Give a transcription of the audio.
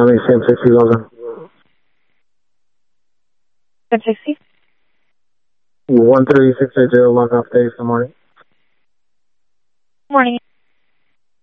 County, Sam 60, over. Sam 60? 13680, log off days, good morning. Morning.